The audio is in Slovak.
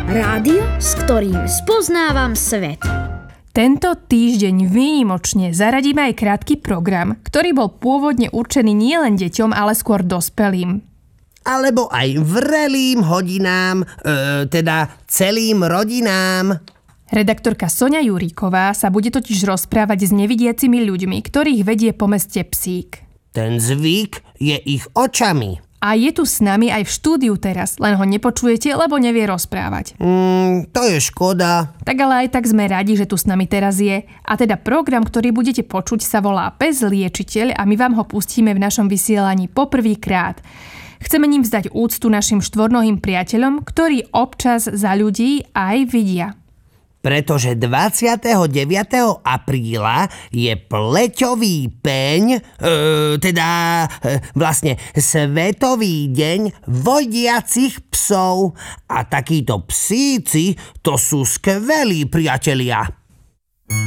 Rádio, s ktorým spoznávam svet. Tento týždeň výnimočne zaradíme aj krátky program, ktorý bol pôvodne určený nielen deťom, ale skôr dospelým. Alebo aj vrelým hodinám, teda celým rodinám. Redaktorka Soňa Juríková sa bude totiž rozprávať s nevidiacimi ľuďmi, ktorých vedie po meste psík. Ten zvyk je ich očami. A je tu s nami aj v štúdiu teraz, len ho nepočujete, lebo nevie rozprávať. To je škoda. Tak ale aj tak sme radi, že tu s nami teraz je. A teda program, ktorý budete počuť, sa volá Pes liečiteľ a my vám ho pustíme v našom vysielaní poprvýkrát. Chceme ním vzdať úctu našim štvornohým priateľom, ktorí občas za ľudí aj vidia. Pretože 29. apríla je pleťový peň, vlastne Svetový deň vodiacich psov. A takíto psíci, to sú skvelí priatelia.